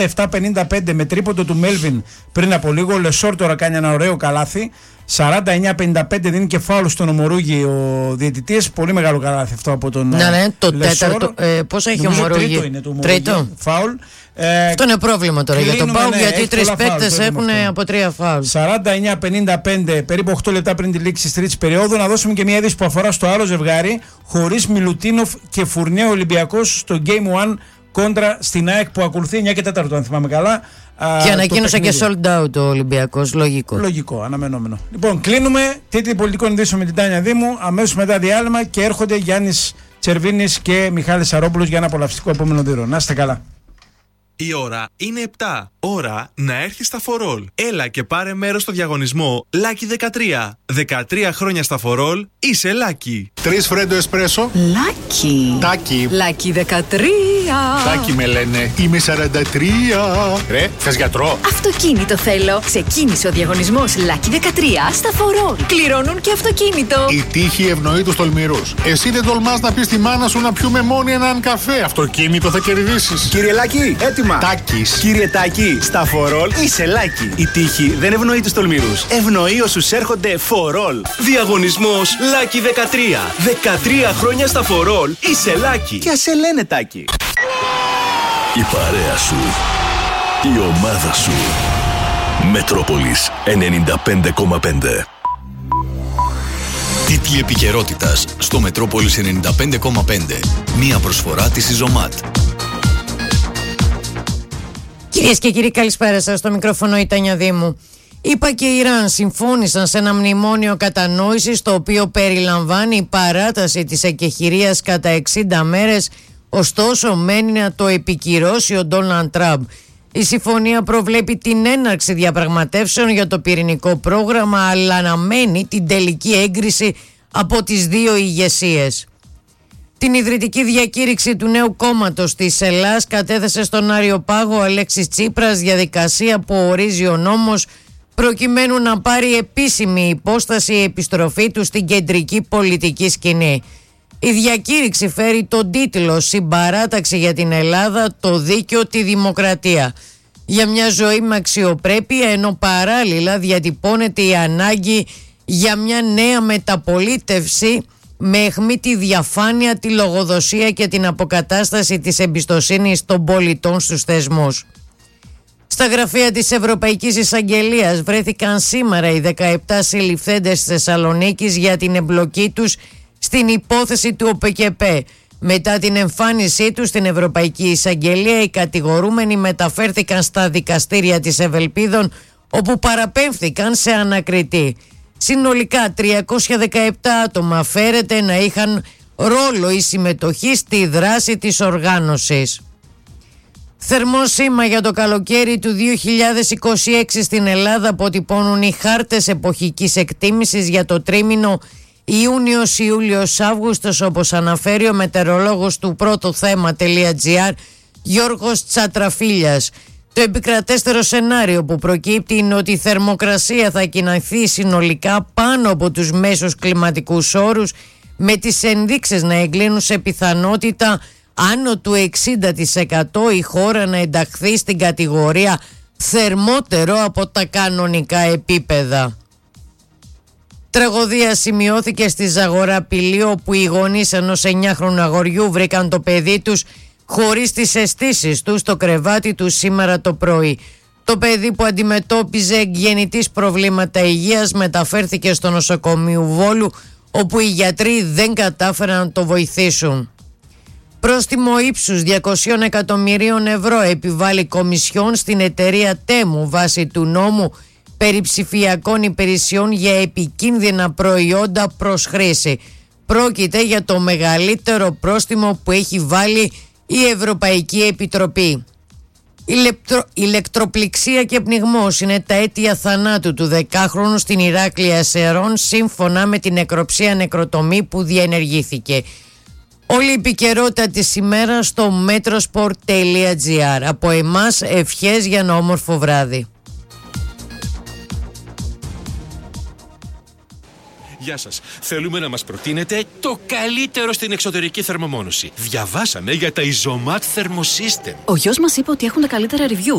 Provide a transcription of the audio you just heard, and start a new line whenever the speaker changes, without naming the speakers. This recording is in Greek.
7-55 με τρίποντο του Μέλβιν πριν από λίγο. Ο Λεσόρ τώρα κάνει ένα ωραίο καλάθι. 49-55 δίνει και φάουλ στον Ομορούγη ο διαιτητής. Πολύ μεγάλο καλάθι αυτό από τον
ναι, το
Λεσόρ.
Τέταρτο. Πώς έχει ο Ομορούγη?
Τρίτο είναι το Ομορούγη. Φάουλ.
Αυτό είναι πρόβλημα τώρα για τον ΠΑΟΚ, γιατί 3 παίκτες έχουν από 3 φάουλ.
49-55, περίπου 8 λεπτά πριν τη λήξη της τρίτης περίοδου. Να δώσουμε και μια είδηση που αφορά στο άλλο ζευγάρι. Χωρίς Μιλουτίνοφ και Φουρνιέ, Ολυμπιακός στο Game 1 κόντρα στην ΑΕΚ που ακολουθεί 9 και 4, αν θυμάμαι καλά.
Και ανακοίνωσε και sold out ο Ολυμπιακός. Λογικό,
αναμενόμενο. Λοιπόν, κλείνουμε. Τίτλοι πολιτικών ειδήσεων με την Τάνια Δήμου. Αμέσως μετά διάλειμμα και έρχονται Γιάννης Τσερβίνης και Μιχάλης Σαρόπουλος για ένα απολαυστικό επόμενο δίρο. Να είστε καλά.
Η ώρα είναι 7. Ώρα να έρθει στα For All. Έλα και πάρε μέρος στο διαγωνισμό Lucky 13. 13 χρόνια στα For All είσαι Lucky.
3 φρέντο εσπρέσο.
Lucky.
Τάκι.
Lucky 13.
Τάκι με λένε. Είμαι 43. Ρε, θες γιατρό?
Αυτοκίνητο θέλω. Ξεκίνησε ο διαγωνισμός Lucky 13 στα For All. Κληρώνουν και αυτοκίνητο.
Η τύχη ευνοεί τους τολμηρούς. Εσύ δεν τολμάς να πεις στη μάνα σου να πιούμε μόνοι έναν καφέ. Αυτοκίνητο θα κερδίσεις.
Κύριε Λάκη, έτοιμα.
Τάκης.
Κύριε Τάκη, στα For All είσαι Lucky. Η τύχη δεν ευνοεί τους τολμηρούς. Ευνοεί όσους έρχονται For All.
Διαγωνισμός Lucky 13. 13 χρόνια στα For All είσαι Lucky.
Και ας σε λένε Τάκη.
Η παρέα σου. Η ομάδα σου. Μετρόπολης 95,5. Τίτλοι επικαιρότητας στο Μετρόπολης 95,5. Μία προσφορά της Ιζωμάτ.
Κυρίες και κύριοι, καλησπέρα σας. Στο μικρόφωνο η Τάνια Δήμου. ΗΠΑ και Ιράν συμφώνησαν σε ένα μνημόνιο κατανόησης, το οποίο περιλαμβάνει η παράταση της εκεχηρίας κατά 60 μέρες, ωστόσο μένει να το επικυρώσει ο Ντόναλντ Τραμπ. Η συμφωνία προβλέπει την έναρξη διαπραγματεύσεων για το πυρηνικό πρόγραμμα, αλλά αναμένει την τελική έγκριση από τις δύο ηγεσίες. Την ιδρυτική διακήρυξη του νέου κόμματος της Ελλάς κατέθεσε στον Άριοπάγο ο Αλέξης Τσίπρας, διαδικασία που ορίζει ο νόμος προκειμένου να πάρει επίσημη υπόσταση η επιστροφή του στην κεντρική πολιτική σκηνή. Η διακήρυξη φέρει τον τίτλο «Συμπαράταξη για την Ελλάδα, το δίκαιο, τη δημοκρατία» για μια ζωή με αξιοπρέπεια, ενώ παράλληλα διατυπώνεται η ανάγκη για μια νέα μεταπολίτευση με αιχμή τη διαφάνεια, τη λογοδοσία και την αποκατάσταση της εμπιστοσύνης των πολιτών στους θεσμούς. Στα γραφεία της Ευρωπαϊκής Εισαγγελίας βρέθηκαν σήμερα οι 17 συλληφθέντες της Θεσσαλονίκης για την εμπλοκή τους στην υπόθεση του ΟΠΚΠ. Μετά την εμφάνισή τους στην Ευρωπαϊκή Εισαγγελία, οι κατηγορούμενοι μεταφέρθηκαν στα δικαστήρια της Ευελπίδων, όπου παραπέμφθηκαν σε ανακριτή. Συνολικά 317 άτομα φέρεται να είχαν ρόλο ή συμμετοχή στη δράση της οργάνωσης. Θερμό σήμα για το καλοκαίρι του 2026 στην Ελλάδα αποτυπώνουν οι χάρτες εποχικής εκτίμησης για το τρίμηνο Ιούνιος-Ιούλιος-Αύγουστος, όπως αναφέρει ο μετεωρολόγος του πρωτοθέμα.gr Γιώργος Τσατραφίλιας. Το επικρατέστερο σενάριο που προκύπτει είναι ότι η θερμοκρασία θα κοιναχθεί συνολικά πάνω από τους μέσους κλιματικούς όρους, με τις ενδείξεις να εγκλίνουν σε πιθανότητα άνω του 60% η χώρα να ενταχθεί στην κατηγορία θερμότερο από τα κανονικά επίπεδα. Τραγωδία σημειώθηκε στη Ζαγοραπηλή, όπου οι γονείς ενός 9χρονου αγοριού βρήκαν το παιδί τους χωρίς τις αισθήσεις του στο κρεβάτι του σήμερα το πρωί. Το παιδί, που αντιμετώπιζε εγγεννητής προβλήματα υγείας, μεταφέρθηκε στο νοσοκομείο Βόλου, όπου οι γιατροί δεν κατάφεραν να το βοηθήσουν. Πρόστιμο ύψους 200 εκατομμυρίων ευρώ επιβάλλει Κομισιόν στην εταιρεία Τέμου βάσει του νόμου περί ψηφιακών υπηρεσιών για επικίνδυνα προϊόντα προς χρήση. Πρόκειται για το μεγαλύτερο πρόστιμο που έχει βάλει η Ευρωπαϊκή Επιτροπή. Ηλεκτροπληξία και πνιγμός είναι τα αίτια θανάτου του 10χρονου στην Ηράκλεια Σερών, σύμφωνα με την νεκροψία νεκροτομή που διενεργήθηκε. Όλη η επικαιρότητα της ημέρας στο metrosport.gr. Από εμάς ευχές για ένα όμορφο βράδυ.
Γεια σας. Θέλουμε να μας προτείνετε το καλύτερο στην εξωτερική θερμομόνωση. Διαβάσαμε για τα Isomat Thermosystem.
Ο γιος μας είπε ότι έχουν τα καλύτερα review.